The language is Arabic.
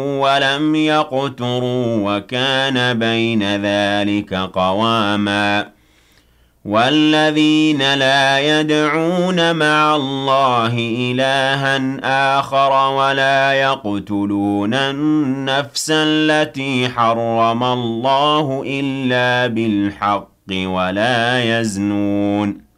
وَلَمْ يَقْتُرُوا وَكَانَ بَيْنَ ذَلِكَ قَوَامًا وَالَّذِينَ لَا يَدْعُونَ مَعَ اللَّهِ إِلَٰهًا آخَرَ وَلَا يَقْتُلُونَ النَّفْسَ الَّتِي حَرَّمَ اللَّهُ إِلَّا بِالْحَقِّ وَلَا يَزْنُونَ